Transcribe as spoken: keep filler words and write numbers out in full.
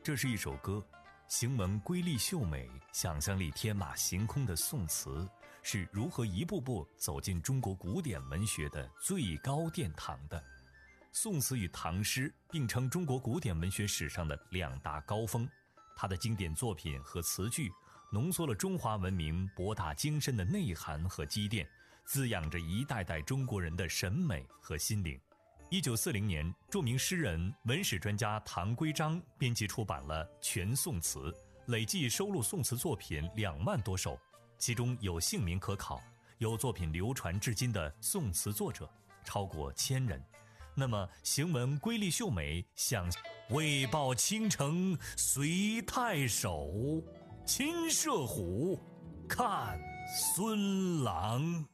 这是一首歌，行文瑰丽秀美，想象力天马行空的宋词，是如何一步步走进中国古典文学的最高殿堂的。宋词与唐诗并称中国古典文学史上的两大高峰，它的经典作品和词句浓缩了中华文明博大精深的内涵和积淀，滋养着一代代中国人的审美和心灵。一九四零年，著名诗人、文史专家唐圭章编辑出版了《全宋词》，累计收录宋词作品两万多首，其中有姓名可考，有作品流传至今的宋词作者超过千人。那么行文瑰丽秀美，想为报倾城随太守，亲射虎，看孙郎。